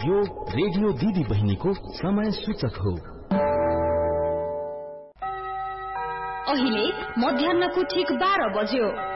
यो रेडियो दिदी बहिनीको समय सूचक हो। अहिले मध्याह्नको ठीक 12 बज्यो।